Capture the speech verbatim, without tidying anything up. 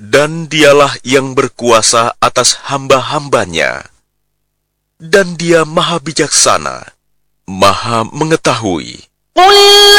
Dan dialah yang berkuasa atas hamba-hambanya. Dan dia maha bijaksana, maha mengetahui. قل